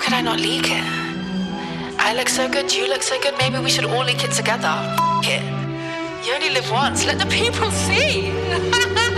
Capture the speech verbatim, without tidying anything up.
could I not leak it? I look so good, you look so good, maybe we should all leak it together. F*** it. You only live once, let the people see.